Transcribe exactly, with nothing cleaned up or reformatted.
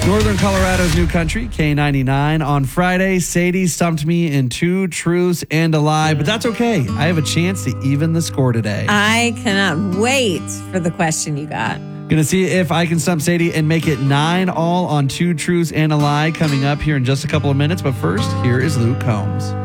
Northern Colorado's new country, K ninety-nine. On Friday, Sadie stumped me in two truths and a lie, but that's okay. I have a chance to even the score today. I cannot wait for the question you got. Gonna see if I can stump Sadie and make it nine all on two truths and a lie coming up here in just a couple of minutes. But first, here is Luke Combs.